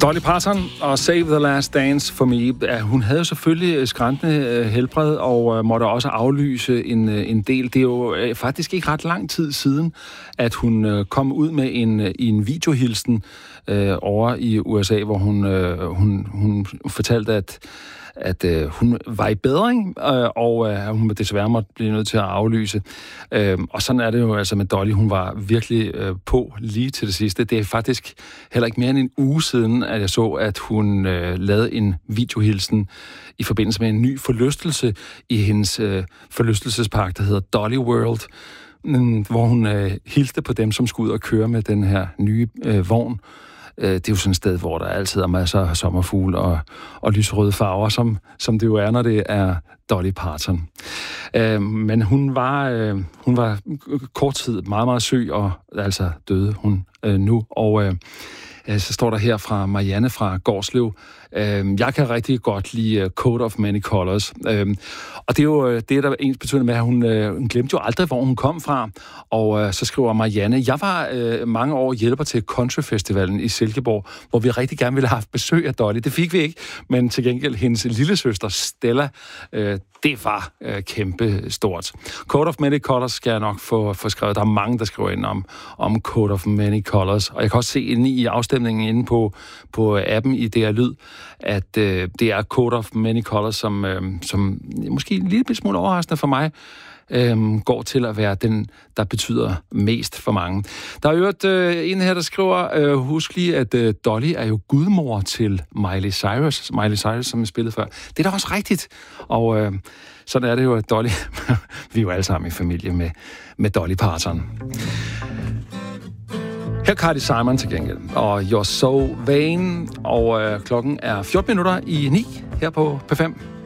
Dolly Parton og Save the Last Dance for Me. Ja, hun havde jo selvfølgelig skrantende helbred og måtte også aflyse en del. Det er jo faktisk ikke ret lang tid siden, at hun kom ud med en videohilsen over i USA, hvor hun fortalte, at hun var i bedring, og hun desværre måtte blive nødt til at aflyse. Og sådan er det jo altså med Dolly. Hun var virkelig på lige til det sidste. Det er faktisk heller ikke mere end en uge siden, at jeg så, at hun lavede en videohilsen i forbindelse med en ny forlystelse i hendes forlystelsespark, der hedder Dolly World, hvor hun hilste på dem, som skulle ud og køre med den her nye vogn. Det er jo sådan et sted, hvor der altid er masser af sommerfugle og lyserøde farver, som det jo er, når det er Dolly Parton. Men hun var kort tid meget, meget syg, og altså døde hun nu. Og så står der her fra Marianne fra Gårdslev: jeg kan rigtig godt lide Coat of Many Colors. Og det er jo det, der er ens betydende med, at hun glemte jo aldrig, hvor hun kom fra. Og så skriver Marianne: jeg var mange år hjælper til Countryfestivalen i Silkeborg, hvor vi rigtig gerne ville have haft besøg af Dolly. Det fik vi ikke, men til gengæld hendes lillesøster Stella, det var kæmpe stort. Coat of Many Colors skal jeg nok få skrevet. Der er mange, der skriver ind om Coat of Many Colors. Og jeg kan også se inde i afstemningen inde på appen i DR Lyd, at det er Coat of Many Colors, som måske en lille smule overraskende for mig, går til at være den, der betyder mest for mange. Der er jo en her, der skriver, husk lige, at Dolly er jo gudmor til Miley Cyrus. Miley Cyrus, som vi spillede før. Det er da også rigtigt. Og sådan er det jo, at Dolly... vi er jo alle sammen i familie med Dolly Parton. Her Carly Simon til gengæld, og You're So Vain, og klokken er 14 minutter i 9 her på P5.